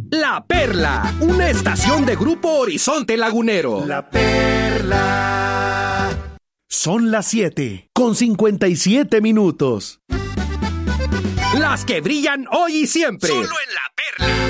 La Perla, una estación de Grupo Horizonte Lagunero. La Perla. Son las 7:57. Las que brillan hoy y siempre. Solo en La Perla.